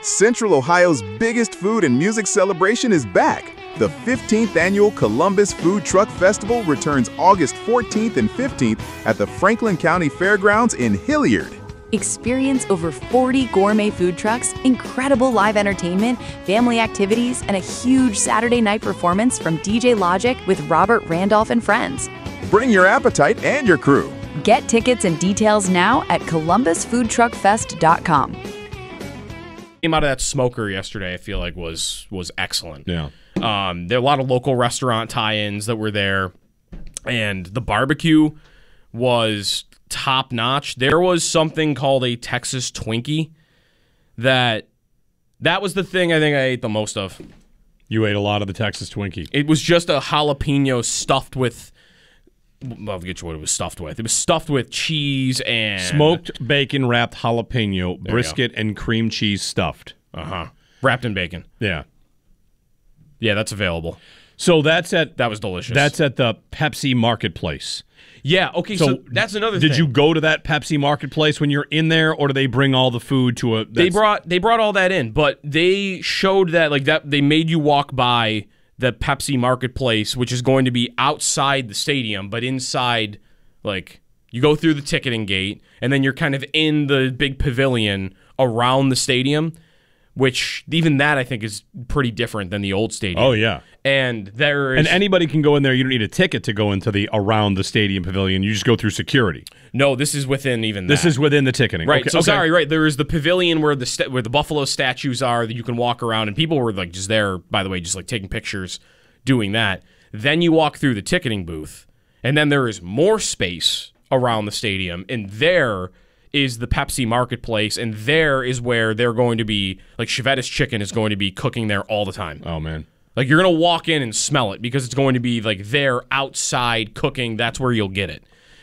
Central Ohio's biggest food and music celebration is back. The 15th annual Columbus Food Truck Festival returns August 14th and 15th at the Franklin County Fairgrounds in Hilliard. Experience over 40 gourmet food trucks, incredible live entertainment, family activities, and a huge Saturday night performance from DJ Logic with Robert Randolph and friends. Bring your appetite and your crew. Get tickets and details now at columbusfoodtruckfest.com. Came out of that smoker yesterday, I feel like was excellent. Yeah. There are a lot of local restaurant tie-ins that were there, and the barbecue was top notch. There was something called a Texas Twinkie that was the thing I think I ate the most of. You ate a lot of the Texas Twinkie. It was just a jalapeno stuffed with, I'll get you what it was stuffed with. It was stuffed with cheese and Smoked bacon wrapped jalapeno, brisket, and cream cheese stuffed. Wrapped in bacon. Yeah. Yeah, that's available. So that was delicious. That's at the Pepsi Marketplace. Yeah, okay, so that's another thing. Did you go to that Pepsi Marketplace when you're in there, or do they bring all the food to a... They brought all that in, but they showed that they made you walk by the Pepsi Marketplace, which is going to be outside the stadium, but inside, you go through the ticketing gate, and then you're kind of in the big pavilion around the stadium, which even that I think is pretty different than the old stadium. Oh, yeah. And anybody can go in there. You don't need a ticket to go into the around the stadium pavilion. You just go through security. No, this is within even that. This is within the ticketing. Right. Okay, so sorry, right. There is the pavilion where the buffalo statues are that you can walk around, and people were just there, by the way, just taking pictures, doing that. Then you walk through the ticketing booth, and then there is more space around the stadium, and there is the Pepsi Marketplace, and there is where they're going to be, Chevette's Chicken is going to be cooking there all the time. Oh, man. You're going to walk in and smell it because it's going to be, there outside cooking. That's where you'll get it.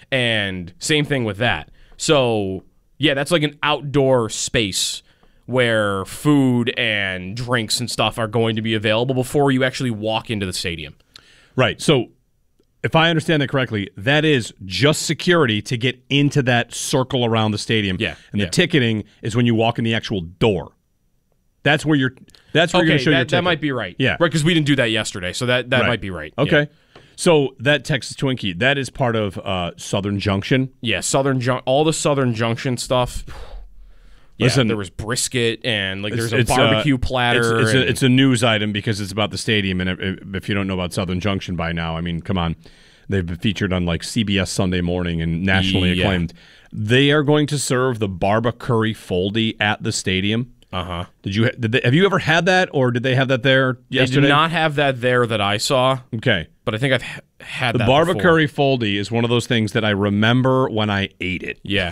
And same thing with that. So, yeah, that's an outdoor space where food and drinks and stuff are going to be available before you actually walk into the stadium. Right. So, if I understand that correctly, that is just security to get into that circle around the stadium. Yeah. And the ticketing is when you walk in the actual door. That's where you're going to show your ticket. That might be right. Yeah. Right, because we didn't do that yesterday, so that right. might be right. Okay. Yeah. So that Texas Twinkie, that is part of Southern Junction? Yeah, all the Southern Junction stuff. Yeah, Listen, there was brisket and there's a barbecue platter. It's a news item because it's about the stadium, and if you don't know about Southern Junction by now, I mean, come on. They've been featured on CBS Sunday Morning and nationally acclaimed. They are going to serve the Barba Curry Foldy at the stadium. Uh-huh. Have you ever had that, or did they have that there yesterday? They did not have that there that I saw. Okay. But I think I've had that before. The Barba Curry Foldy is one of those things that I remember when I ate it. Yeah.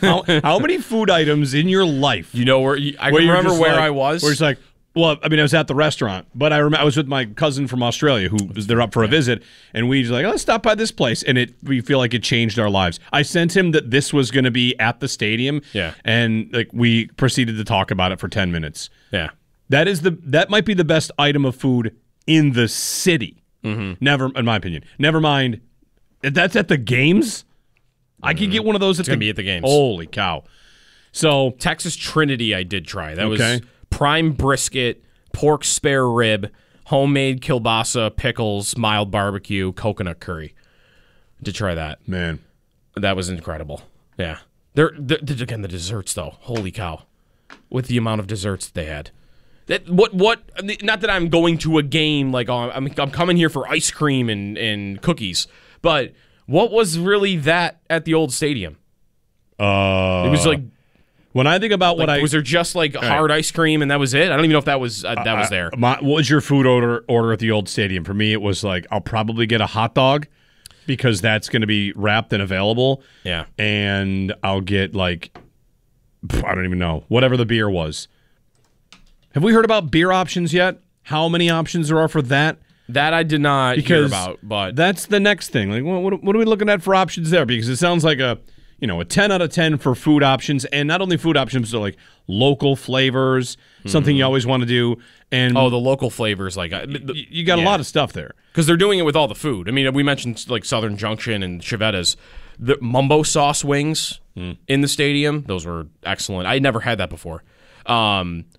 How many food items in your life? You know I remember where I was. Where it's well, I mean, I was at the restaurant, but I was with my cousin from Australia they're up for a visit, and we just let's stop by this place, and we feel like it changed our lives. I sent him that this was going to be at the stadium, and we proceeded to talk about it for 10 minutes. Yeah, that might be the best item of food in the city. Mm-hmm. Never, in my opinion. Never mind, that's at the games. I could get one of those. It's gonna be at the games. Holy cow! So Texas Trinity, I did try. That was prime brisket, pork spare rib, homemade kielbasa, pickles, mild barbecue, coconut curry. To try that. Man. That was incredible. Yeah. Again, the desserts, though. Holy cow. With the amount of desserts that they had. Not that I'm going to a game, I'm coming here for ice cream and cookies, but what was really that at the old stadium? It was when I think about was there just hard ice cream and that was it? I don't even know if that was there. What was your food order at the old stadium? For me, it was I'll probably get a hot dog because that's going to be wrapped and available. Yeah, and I'll get I don't even know, whatever the beer was. Have we heard about beer options yet? How many options there are for that? That I did not hear about, but that's the next thing. What are we looking at for options there? Because it sounds like a 10 out of 10 for food options, and not only food options, but local flavors, something you always want to do. And the local flavors, you got a lot of stuff there because they're doing it with all the food. I mean, we mentioned Southern Junction and Chevette's. The Mumbo sauce wings in the stadium, those were excellent. I never had that before.